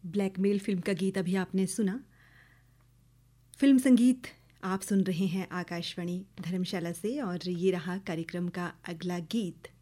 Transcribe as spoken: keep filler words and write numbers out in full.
Blackmail film का गीत अभी आपने सुना। फिल्म संगीत आप सुन रहे हैं आकाशवाणी धर्मशाला से और ये रहा कार्यक्रम का अगला गीत।